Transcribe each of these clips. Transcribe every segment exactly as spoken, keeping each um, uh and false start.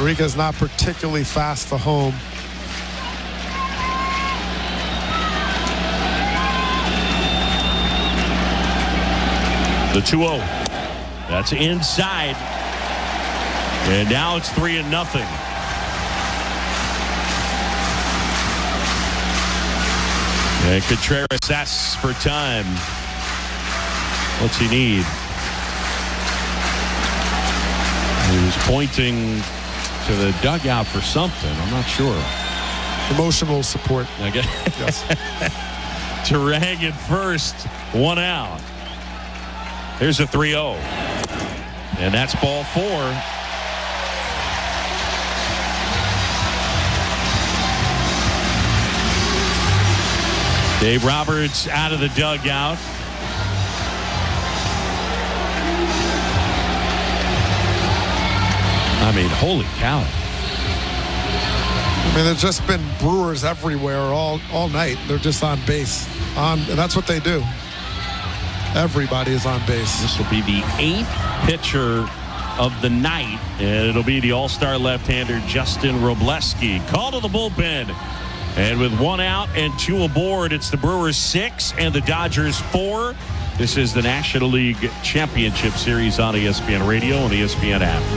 Riga's not particularly fast to home. The two oh. That's inside. And now it's three and nothing. And Contreras asks for time. What's he need? He was pointing to the dugout for something. I'm not sure. Emotional support. I guess. Yes. Turang at first. One out. Here's a three oh. And that's ball four. Dave Roberts out of the dugout. I mean, holy cow. I mean, there's just been Brewers everywhere all, all night. They're just on base. On, and that's what they do. Everybody is on base. This will be the eighth pitcher of the night, and it'll be the all-star left-hander Justin Robleski. Call to the bullpen. And with one out and two aboard, it's the Brewers six and the Dodgers four. This is the National League Championship Series on E S P N Radio and the E S P N app.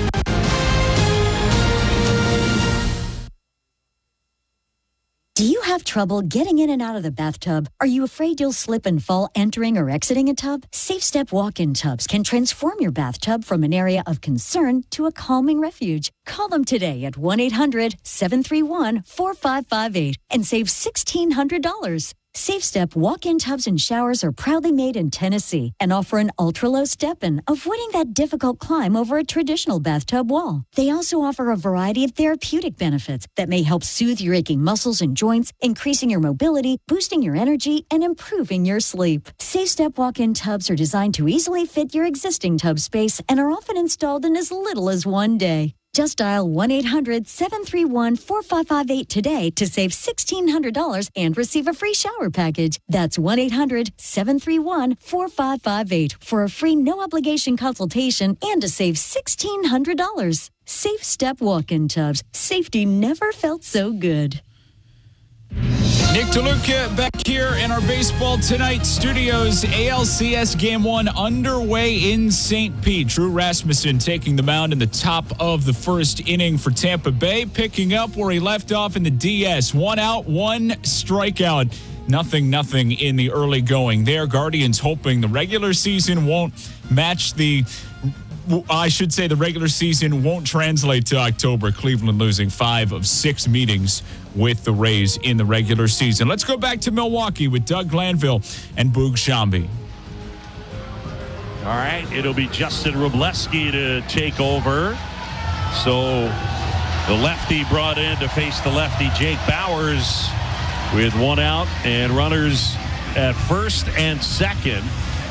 Do you have trouble getting in and out of the bathtub? Are you afraid you'll slip and fall entering or exiting a tub? Safe Step walk-in tubs can transform your bathtub from an area of concern to a calming refuge. Call them today at one eight hundred seven three one four five five eight and save sixteen hundred dollars. Safe Step walk-in tubs and showers are proudly made in Tennessee and offer an ultra-low step-in, avoiding that difficult climb over a traditional bathtub wall. They also offer a variety of therapeutic benefits that may help soothe your aching muscles and joints, increasing your mobility, boosting your energy, and improving your sleep. Safe Step walk-in tubs are designed to easily fit your existing tub space and are often installed in as little as one day. Just dial one eight hundred seven three one four five five eight today to save sixteen hundred dollars and receive a free shower package. That's one eight hundred seven three one four five five eight for a free no-obligation consultation and to save sixteen hundred dollars. Safe Step walk-in tubs. Safety never felt so good. Nick DeLuca back here in our Baseball Tonight studios. A L C S Game one underway in Saint Pete. Drew Rasmussen taking the mound in the top of the first inning for Tampa Bay, picking up where he left off in the D S. One out, one strikeout. Nothing, nothing in the early going there. Guardians hoping the regular season won't match the... I should say the regular season won't translate to October. Cleveland losing five of six meetings with the Rays in the regular season. Let's go back to Milwaukee with Doug Glanville and Boog Sciambi. All right, it'll be Justin Robleski to take over. So the lefty brought in to face the lefty Jake Bauers with one out and runners at first and second.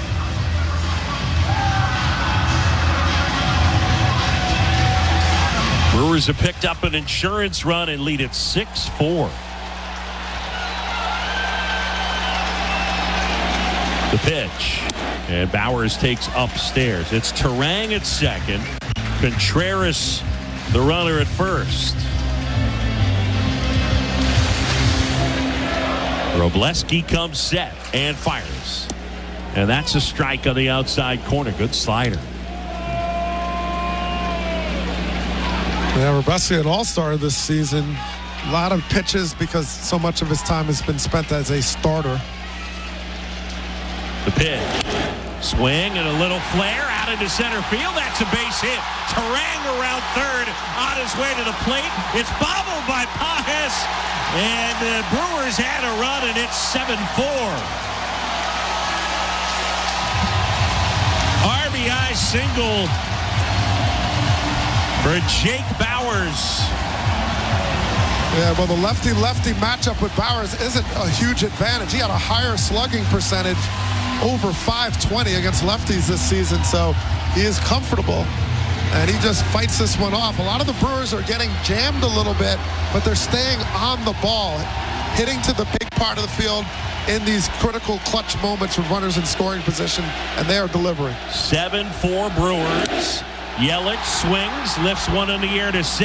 Brewers have picked up an insurance run and lead at six four. The pitch. And Bauers takes upstairs. It's Turang at second. Contreras, the runner at first. Robleski comes set and fires. And that's a strike on the outside corner. Good slider. Yeah, Robleski at All-Star this season. A lot of pitches because so much of his time has been spent as a starter. The pitch. Swing and a little flare out into center field. That's a base hit. Turang around third on his way to the plate. It's bobbled by Pages. And the Brewers had a run, and it's seven four. R B I single for Jake Bauers. Yeah, well, the lefty-lefty matchup with Bauers isn't a huge advantage. He had a higher slugging percentage, over five twenty against lefties this season, so he is comfortable, and he just fights this one off. A lot of the Brewers are getting jammed a little bit, but they're staying on the ball, hitting to the big part of the field in these critical clutch moments with runners in scoring position, and they are delivering. seven four Brewers. Yelich swings, lifts one in the air to center.